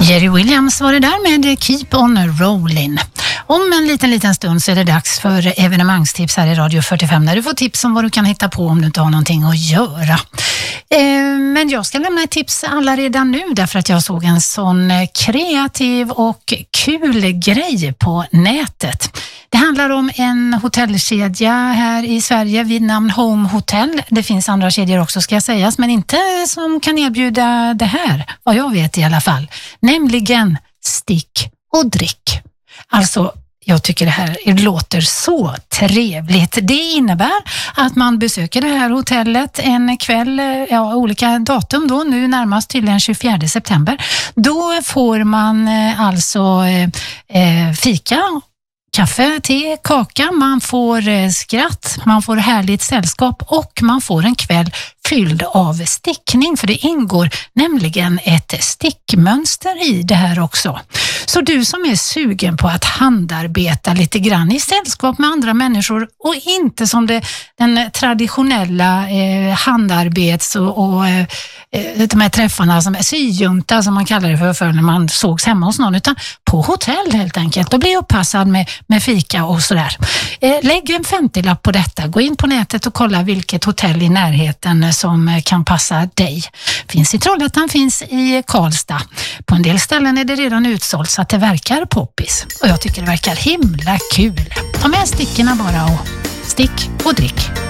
Jerry Williams var det där med Keep on Rolling. Om en liten stund så är det dags för evenemangstips här i Radio 45 där du får tips om vad du kan hitta på om du inte har någonting att göra. Men jag ska lämna ett tips alla redan nu därför att jag såg en sån kreativ och kul grej på nätet. Det handlar om en hotellkedja här i Sverige vid namn Home Hotel. Det finns andra kedjor också ska sägas, men inte som kan erbjuda det här, vad jag vet i alla fall. Nämligen stick och drick. Alltså, jag tycker det här låter så trevligt. Det innebär att man besöker det här hotellet en kväll, olika datum då, nu närmast till den 24 september. Då får man alltså fika, kaffe, te, kaka, man får skratt, man får härligt sällskap och man får en kväll fylld av stickning, för det ingår nämligen ett stickmönster i det här också. Så du som är sugen på att handarbeta lite grann i sällskap med andra människor och inte som den traditionella handarbets och de här träffarna som är syjunta som man kallar det för när man sågs hemma hos någon, utan på hotell helt enkelt och bli uppassad med fika och sådär. Lägg en 50-lapp på detta, gå in på nätet och kolla vilket hotell i närheten som kan passa dig. Finns i Trollhättan, finns i Karlstad. På en del ställen är det redan utsålt så att det verkar poppis. Och jag tycker det verkar himla kul. Ta med stickorna bara och stick och drick.